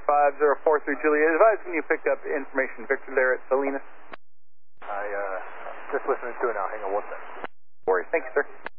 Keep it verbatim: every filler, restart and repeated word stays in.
five zero four three Juliet. Advise when you picked up information. Victor there at Salinas. I, uh, just listening to it now. Hang on one second. No worries. Thank you, sir.